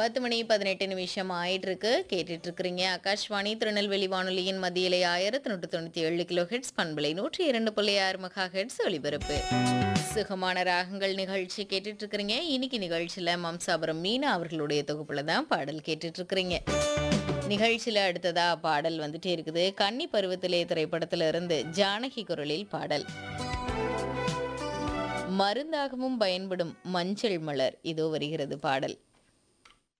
10 மணி 18 நிமிஷம் ஆயிட்டிருக்கு. கேட்டுட்டு இருக்கிறீங்க ஆகாஷ்வாணி திருநெல்வேலி வானொலியின் மத்தியிலை 1197 கிலோ ஹெர்ட்ஸ் பண்பலை 102.6 மெகா ஹெர்ட்ஸ் ஒலிபரப்பு. சுகமான ராகங்கள் நிகழ்ச்சி கேட்டுட்டு இருக்கிறீங்க. இன்னைக்கு நிகழ்ச்சியில மம்சாபுரம் மீனா அவர்களுடைய தொகுப்புல தான் பாடல் கேட்டுட்டு இருக்கிறீங்க. நிகழ்ச்சியில அடுத்ததா பாடல் வந்துட்டே இருக்குது. கன்னி பருவத்திலே திரைப்படத்துல இருந்து ஜானகி குரலில் பாடல். மருந்தாகவும் பயன்படும் மஞ்சள் மலர் இதோ வருகிறது பாடல்.